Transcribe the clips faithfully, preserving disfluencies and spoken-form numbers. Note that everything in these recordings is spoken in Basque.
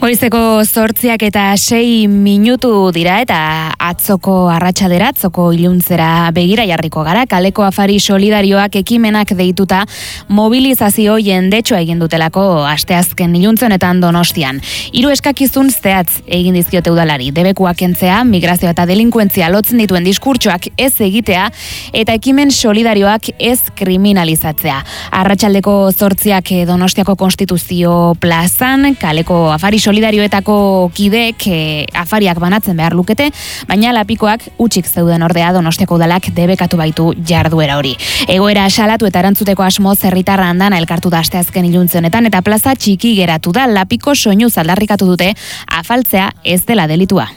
Goizeko zortziak eta sei minutu dira eta atzoko arratsaldera, atzoko iluntzera begira jarriko gara. Kaleko afari solidarioak ekimenak deituta mobilizazio jendetsua egin dutelako asteazken iluntzen honetan Donostian. Hiru eskakizun zehatz egin dizkiote udalari. Debekuak kentzea, migrazio eta delinkuentzia lotzen dituen diskurtsoak ez egitea eta ekimen solidarioak ez kriminalizatzea. Arratsaldeko zortziak Donostiako Konstituzio plazan, kaleko afari solidarioetako kideek e, afariak banatzen behar lukete, baina lapikoak utzik zeuden ordea Donostiako udalak debekatu baitu jarduera hori. Egoera salatu eta erantzuteko asmoz herritarra andana elkartu da asteazken iluntze honetan eta plaza txiki geratu da. Lapiko soinu aldarrikatu dute afaltzea ez dela delitua.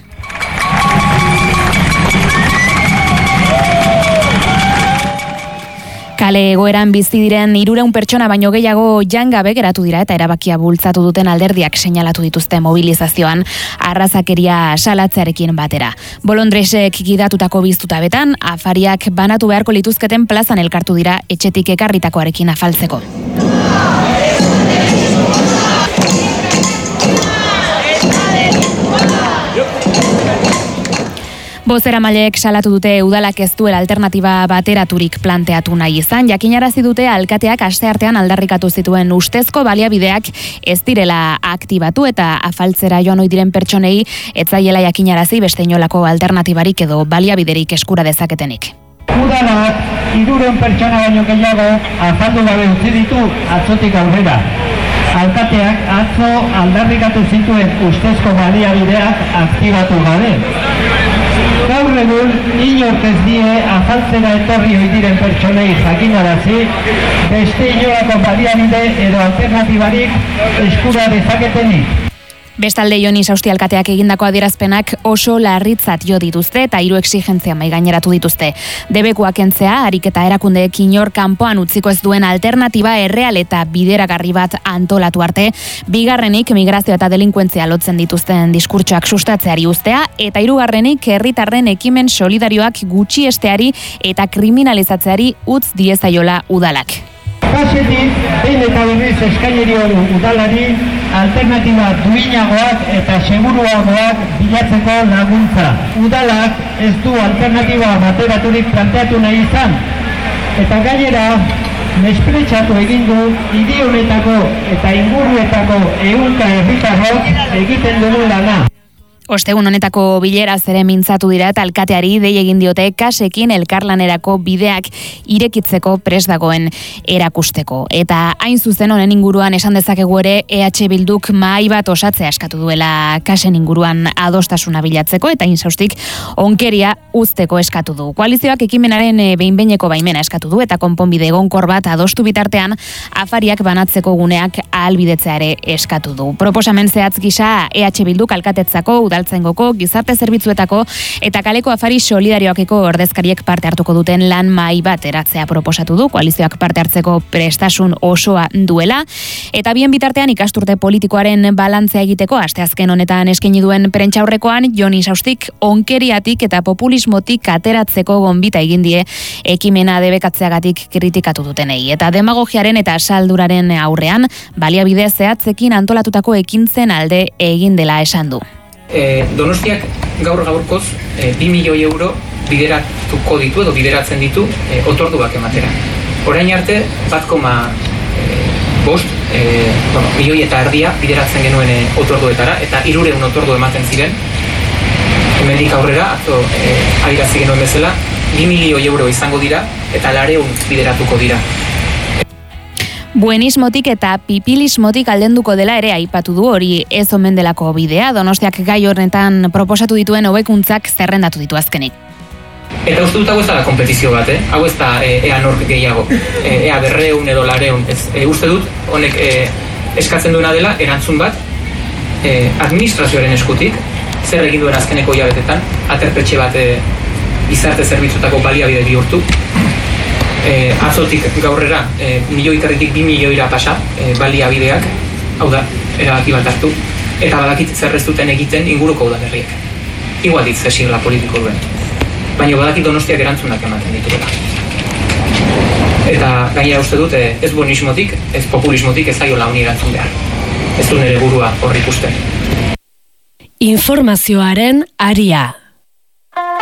Kale egoeran bizi diren hirurehun pertsona baino gehiago jangabe geratu dira eta erabakia bultzatu duten alderdiak seinalatu dituzte mobilizazioan arrazakeria salatzearekin batera. Bolondresek gidatutako biztuta betan, afariak banatu beharko lituzketen plazan elkartu dira etxetik ekarritakoarekin afaltzeko. Bozeramaileek salatu dute udalak ez duela alternatiba bateraturik planteatu nahi izan. Jakinarazi dute alkateak asteartean aldarrikatu zituen ustezko baliabideak ez direla aktibatu eta afaltzera joan ohi diren pertsonei ez zaiela jakinarazi beste inolako alternatibarik edo baliabiderik eskura dezaketenik. Udalak hirurehun pertsona baino gehiago afaldu gabe utzi ditu atzotik aurrera. Alkateak atzo aldarrikatu zituen ustezko baliabideak aktibatu gabe. Gaur egun, inork ez die afaltzera etorri ohi diren pertsonei jakinarazi, beste inolako baliabide edo alternatibarik eskura dezaketenik. Bestalde Joni Sausti alkateak egindako adierazpenak oso larritzat jo dituzte eta hiru exigentzia mahaigaineratu dituzte. Debekuak kentzea, ariketa erakundeek inor kanpoan utziko ez duen alternatiba erreal eta bideragarri bat antolatu arte, bigarrenik migrazio eta delinkuentzia lotzen dituzten diskurtsoak sustatzeari uztea eta hirugarrenik herritarren ekimen solidarioak gutxiesteari eta kriminalizatzeari utz diezaiola udalak. Kasetik, behin eta berriz eskainerio udalari alternatiba duinagoak eta seguruagoak bilatzeko laguntza. Udalak ez du alternatiba bateraturik planteatu nahi izan. Eta gainera, mespretxatu egin du hiri honetako eta inguruetako ehunka herritarrok egiten dugu lana. Ostegun honetako bileraz ere mintzatu dira eta alkateari dei egin diote kasekin elkarlanerako bideak irekitzeko prest dagoen erakusteko. Eta hain zuzen honen inguruan esan dezakegu ere E H Bilduk mahai bat osatzea eskatu duela kasen inguruan adostasuna bilatzeko eta insaustik onkeria uzteko eskatu du. Koalizioak ekimenaren behin-behineko baimena eskatu du eta konponbide egonkor bat adostu bitartean afariak banatzeko guneak ahalbidetzea ere eskatu du. Proposamen zehatz gisa E H Bilduk alkatetzako udaltzengoko, gizarte zerbitzuetako eta kaleko afari solidarioakeko ordezkariek parte hartuko duten lan mahai bat eratzea proposatu du, koalizioak parte hartzeko prestasun osoa duela, eta bien bitartean ikasturte politikoaren balantzea egiteko asteazken honetan eskaini duen prentsaurrekoan Joni Saustik onkeriatik eta populismotik ateratzeko gonbita egin die ekimena debekatzeagatik kritikatu dutenei. Eta demagogiaren eta salduraren aurrean baliabide zehatzekin antolatutako ekintzen alde egin dela esan du. E, Donostiak gaur gaurkoz e, bi milioi euro bideratuko ditu edo bideratzen ditu e, otorduak ematera. Orain arte bat koma bost e, bueno, milioi eta erdia bideratzen genuen e, otorduetara eta hirurehun otordu ematen ziren. Hemendik aurrera, atzo e, adirazi genuen bezala, bi milioi euro izango dira eta laurehun bideratuko dira. Buenismotik eta pipilismotik aldenduko dela ere aipatu du hori ez omen delako bidea. Donostiak gai horretan proposatu dituen hobekuntzak zerrendatu ditu azkenik. Eta uste dut hau ez da kompetizio bat, eh? Hau ez da e, ea nork gehiago, e, ea berreun edo lareun. Ez, e, uste dut honek e, eskatzen duena dela erantzun bat e, administrazioaren eskutik, zer egin duen azkeneko hilabetetan, aterpetxe bat e, gizarte zerbitzutako baliabide bihurtu. E, atzotik gaurrera, e, milioi kerritik bi milioira pasa e, baliabideak, hau da, erabaki bat hartu, eta badakit zer ez duten egiten inguruko udalerriek. Igual dit ze sigla politiko duen. Baina badakit Donostiak erantzunak ematen dituela. Eta gainera uste dut, ez buenismotik, ez populismotik ez zaiola honi erantzun behar. Ez du nire burua horri ikusten. Informazioaren aria.